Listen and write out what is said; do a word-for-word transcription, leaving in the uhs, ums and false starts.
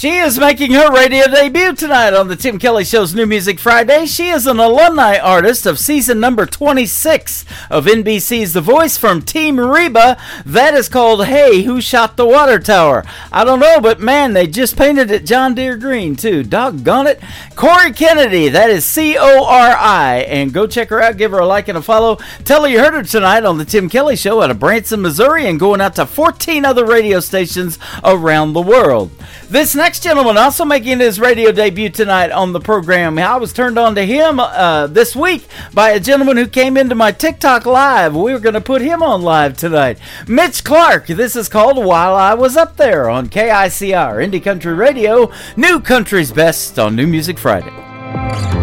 She is making her radio debut tonight on the Tim Kelly Show's New Music Friday. She is an alumni artist of season number twenty-six of N B C's The Voice from Team Reba. That is called Hey, Who Shot the Water Tower? I don't know, but man, they just painted it John Deere green too. Doggone it. Corey Kennedy, that is C O R I. And go check her out, give her a like and a follow. Tell her you heard her tonight on the Tim Kelly Show out of Branson, Missouri, and going out to fourteen other radio stations around the world. This next gentleman also making his radio debut tonight on the program. I was turned on to him uh, this week by a gentleman who came into my TikTok live. We were going to put him on live tonight. Mitch Clark. This is called While I Was Up There on K I C R Indie Country Radio. New Country's Best on New Music Friday.